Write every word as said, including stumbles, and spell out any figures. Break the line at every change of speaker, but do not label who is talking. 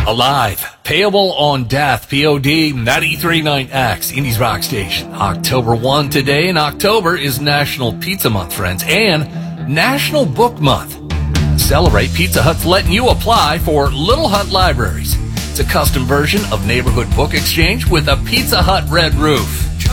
Alive, payable on death, P O D ninety-three point nine X, Indies Rock Station. October first today, and October is National Pizza Month, friends, and National Book Month. Celebrate, Pizza Hut's letting you apply for Little Hut Libraries. It's a custom version of Neighborhood Book Exchange with a Pizza Hut red roof.